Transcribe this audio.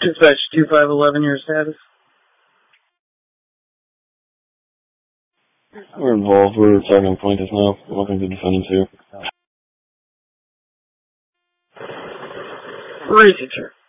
Dispatch 2511, your status? We're involved. We're targeting plaintiff now. Looking to defendants here. Researcher.